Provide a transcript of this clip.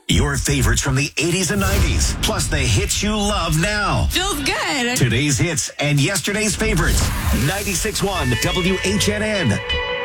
Your favorites from the 80s and 90s, plus the hits you love now. Feels good. Today's hits and yesterday's favorites. 96.1 WHNN.